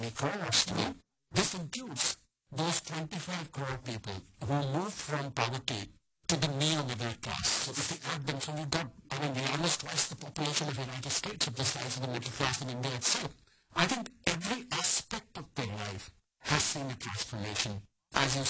crores. This includes those 25 crore people who moved from poverty to the neo-middle class. So if you add them, so you've got, we're almost twice the population of the United States of the size of the middle class in India itself. I think every aspect of their life has seen a transformation. As you